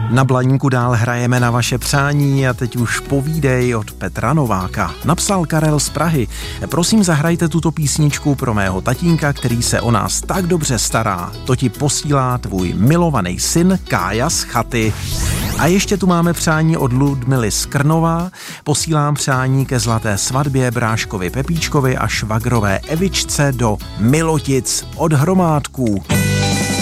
Na Blaníku dál hrajeme na vaše přání a teď už Povídej od Petra Nováka. Napsal Karel z Prahy. Prosím, zahrajte tuto písničku pro mého tatínka, který se o nás tak dobře stará. To ti posílá tvůj milovaný syn Kája z chaty. A ještě tu máme přání od Ludmily z Krnova. Posílám přání ke zlaté svatbě bráškovi Pepíčkovi a švagrové Evičce do Milotic od Hromádků.